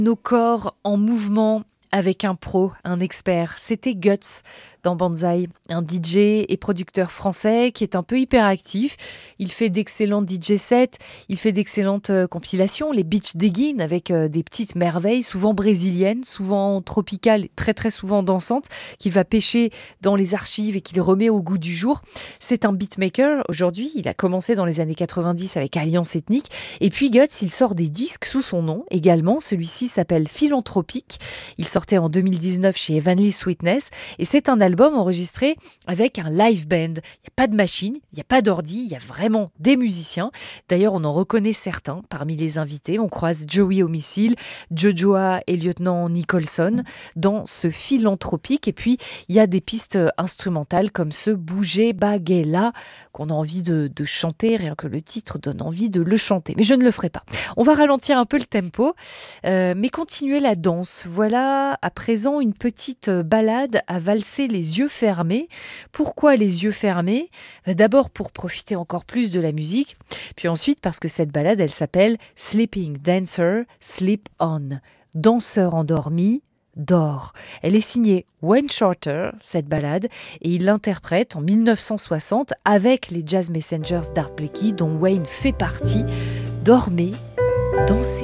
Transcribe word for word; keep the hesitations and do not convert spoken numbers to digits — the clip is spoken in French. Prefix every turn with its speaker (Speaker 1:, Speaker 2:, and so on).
Speaker 1: Nos corps en mouvement avec un pro, un expert. C'était Guts dans Banzai, un D J et producteur français qui est un peu hyperactif. Il fait d'excellents D J sets, il fait d'excellentes euh, compilations, les Beach Diggin avec euh, des petites merveilles, souvent brésiliennes, souvent tropicales, très très souvent dansantes, qu'il va pêcher dans les archives et qu'il remet au goût du jour. C'est un beatmaker aujourd'hui, il a commencé dans les années quatre-vingt-dix avec Alliance Ethnique, et puis Guts, il sort des disques sous son nom également. Celui-ci s'appelle Philanthropique. Il sortait en deux mille dix-neuf chez Heavenly Sweetness et c'est un album enregistré avec un live band. Il n'y a pas de machine, il n'y a pas d'ordi, il y a vraiment des musiciens. D'ailleurs, on en reconnaît certains parmi les invités. On croise Joey Homicile, Jojoa et lieutenant Nicholson dans ce Philanthropique. Et puis, il y a des pistes instrumentales comme ce Bouger Baguela qu'on a envie de, de chanter, rien que le titre donne envie de le chanter. Mais je ne le ferai pas. On va ralentir un peu le tempo, euh, mais continuer la danse. Voilà à présent une petite balade à valser les yeux fermés. Pourquoi les yeux fermés ? D'abord pour profiter encore plus de la musique, puis ensuite parce que cette balade, elle s'appelle Sleeping Dancer, Sleep On. Danseur endormi, dort. Elle est signée Wayne Shorter, cette balade, et il l'interprète en mille neuf cent soixante avec les Jazz Messengers d'Art Blakey, dont Wayne fait partie. Dormez, dansez.